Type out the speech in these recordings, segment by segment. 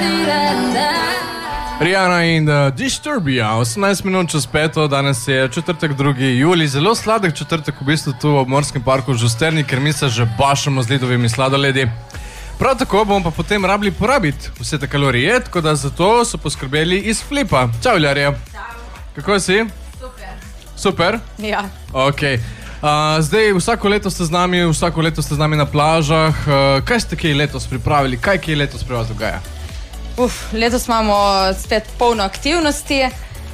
Rihanna in Disturbia, 18 minut čez 5, danes je četrtek 2. julij, zelo sladek četrtek v bistvu tu v Morskem parku v Žusterni, ker mi se že bašamo z lidovimi sladoledi. Prav tako bomo pa potem rabili porabiti vse te kalorije, tako da zato so poskrbeli iz Flipa. Čau, Ljarja. Čau. Kako si? Super. Super? Ja. Ok. Zdaj, vsako leto ste z nami na plažah. Kaj ste kaj letos pripravili? Kaj letos pri vas dogaja? Letos imamo spet polno aktivnosti.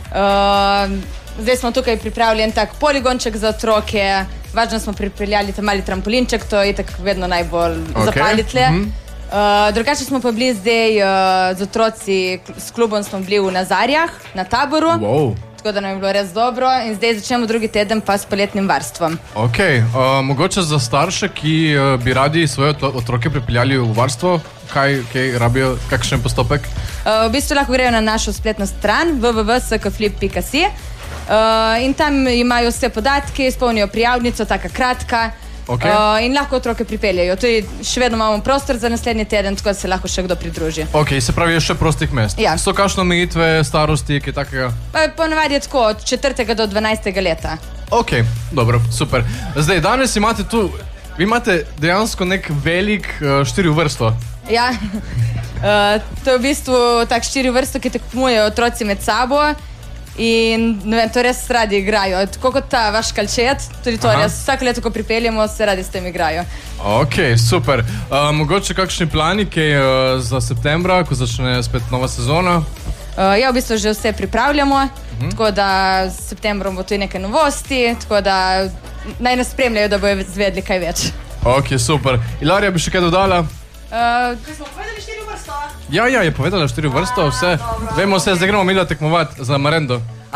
Zdaj smo tukaj pripravili en tak poligonček za otroke. Važno smo pripeljali ta mali trampolinček, to je tako vedno najbolj zapalitle. Drugače smo pa bili zdaj z otroci, s klubom smo bili v Nazarjah, na taboru. Wow. Tako da nam je bilo res dobro in zdaj začnemo drugi teden pa s poletnim varstvom. Ok, mogoče za starše, ki bi radi svoje otroke pripeljali v varstvo, kaj rabijo, kakšen postopek? V bistvu lahko grejo na našo spletno stran www.skflip.si in tam imajo vse podatke, izpolnijo prijavnico, taka kratka. Okay. In lahko otroke pripeljajo. Tudi še vedno imamo prostor za naslednji teden, tako da se lahko še kdo pridruži. Ok, se pravi, je še prostih mest. Ja. So kakšne omejitve starosti, kaj takega? Ponavadi je tako, od 4. do 12. leta. Ok, dobro, super. Zdaj, danes imate tu, vi imate dejansko nek velik 4 vrsto. Ja, to je v bistvu tak 4 vrsto, ki tekmujejo otroci med sabo. In ne vem, to res radi igrajo. Tako kot ta vaš kalčet, tudi to res vsako leto, ko pripeljemo, se radi s tem igrajo. Ok, super. Mogoče kakšni plani, kaj za septembra, ko začne spet nova sezona? Ja, v bistvu že vse pripravljamo, tako da s septembrom bo tudi nekaj novosti, tako da naj nas spremljajo, da bojo zvedli kaj več. Ok, super. Ilarja, bi še kaj dodala? Smo povedali 4 vrsto? Ja, je povedala 4 vrsto, vse. Vemo se, zdaj gremo milo tekmovati za Marendo.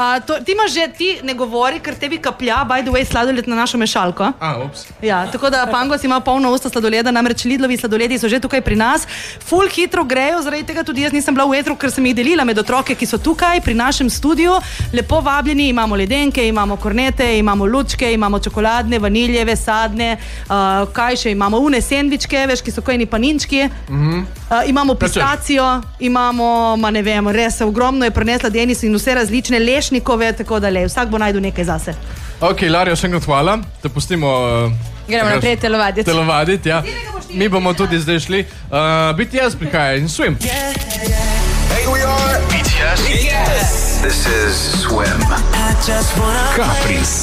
Ti ne govori, ker tebi kaplja, by the way, sladoled na našo mešalko. Ups. Ja, tako da Pangos ima polno usta sladoleda, namreč Lidlovi sladoledi so že tukaj pri nas. Ful hitro grejo, zaradi tega tudi jaz nisem bila v etru, ker sem jih delila med otroke, ki so tukaj pri našem studiu. Lepo vabljeni, imamo ledenke, imamo kornete, imamo lučke, imamo čokoladne, vaniljeve, sadne, kaj še imamo, une sendvičke, veš, ki so kojni paninčki. Imamo pistacijo, imamo, ne vem, res ogromno je prinesla Denis in vse različne lešnikove, tako da vsak bo najdu nekaj zase. Ok, Larja, še enkrat hvala, te pustimo... Gremo naprej telovaditi. Telovaditi, ja. Mi bomo tudi zdaj šli. BTS prihaja in Swim. Hey, we are BTS. This is Swim. Caprice.